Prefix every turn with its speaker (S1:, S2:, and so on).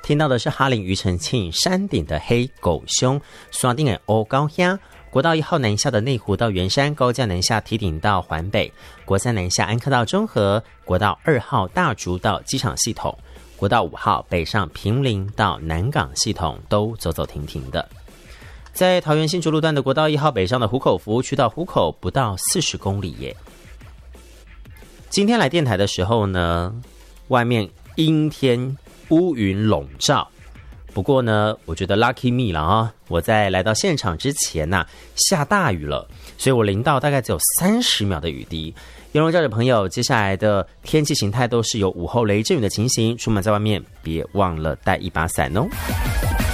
S1: 听到的是哈林庾澄庆山顶的黑狗熊，山顶的欧高乡。国道1号南下的内湖到圆山，高架南下堤顶到环北，国3南下安科到中和，国道2号大竹到机场系统，国道5号北上坪林到南港系统都走走停停的。在桃园新竹路段的国道1号北上的湖口服务区到湖口不到40公里耶。今天来电台的时候呢，外面阴天乌云笼罩，不过呢我觉得 lucky me 了啊！我在来到现场之前下大雨了，所以我淋到大概只有30秒的雨滴。游龙教者朋友，接下来的天气形态都是有午后雷阵雨的情形，出门在外面别忘了带一把伞哦。